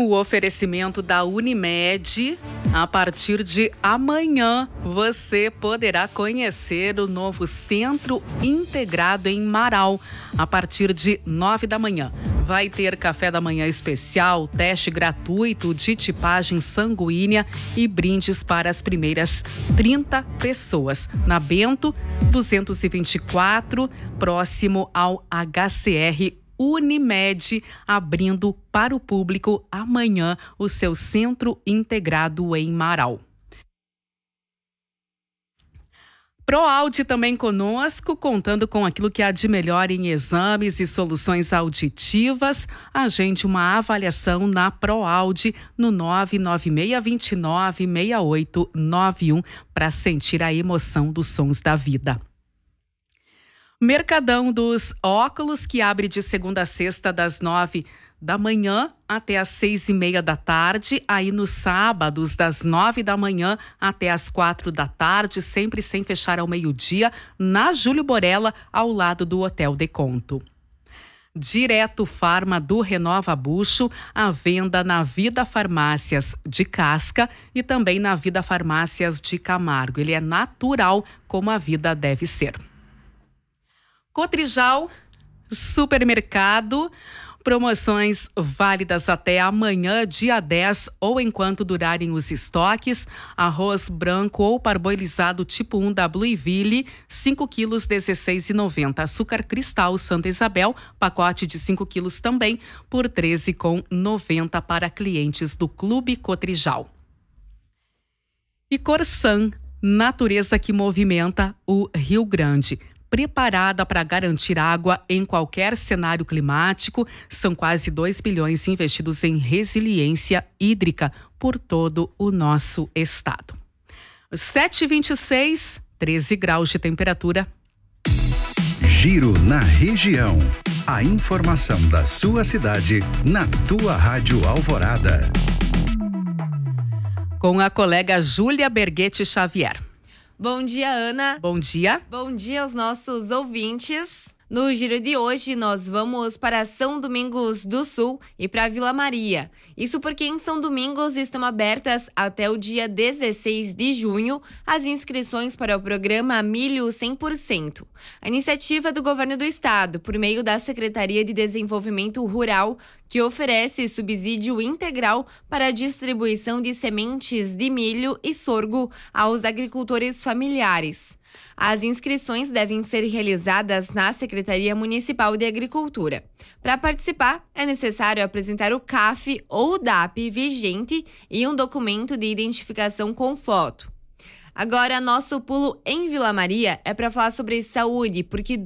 No oferecimento da Unimed, a partir de amanhã, você poderá conhecer o novo Centro Integrado em Marau, a partir de 9 da manhã. Vai ter café da manhã especial, teste gratuito de tipagem sanguínea e brindes para as primeiras 30 pessoas. Na Bento 224, próximo ao HCR Unimed, abrindo para o público amanhã o seu Centro Integrado em Marau. ProAude também conosco, contando com aquilo que há de melhor em exames e soluções auditivas. Agende uma avaliação na ProAude no 996296891 para sentir a emoção dos sons da vida. Mercadão dos Óculos, que abre de segunda a sexta das 9 da manhã até as 6:30 da tarde, aí nos sábados das 9 da manhã até as 4 da tarde, sempre sem fechar ao meio-dia, na Júlio Borella, ao lado do Hotel Deconto. Direto Farma do Renova Bucho, à venda na Vida Farmácias de Casca e também na Vida Farmácias de Camargo. Ele é natural, como a vida deve ser. Cotrijal, supermercado, promoções válidas até amanhã, dia 10, ou enquanto durarem os estoques. Arroz branco ou parboilizado tipo 1 da Blueville, 5 quilos, R$16,90. Açúcar cristal Santa Isabel, pacote de 5 quilos também, por R$13,90 para clientes do Clube Cotrijal. E Corsan, natureza que movimenta o Rio Grande. Preparada para garantir água em qualquer cenário climático, são quase 2 bilhões investidos em resiliência hídrica por todo o nosso estado. 7h26, 13 graus de temperatura. Giro na região. A informação da sua cidade na tua Rádio Alvorada. Com a colega Júlia Berguete Xavier. Bom dia, Ana. Bom dia. Bom dia aos nossos ouvintes. No giro de hoje, nós vamos para São Domingos do Sul e para Vila Maria. Isso porque em São Domingos estão abertas até o dia 16 de junho as inscrições para o programa Milho 100%. A iniciativa do Governo do Estado, por meio da Secretaria de Desenvolvimento Rural, que oferece subsídio integral para a distribuição de sementes de milho e sorgo aos agricultores familiares. As inscrições devem ser realizadas na Secretaria Municipal de Agricultura. Para participar, é necessário apresentar o CAF ou o DAP vigente e um documento de identificação com foto. Agora, nosso pulo em Vila Maria é para falar sobre saúde, porque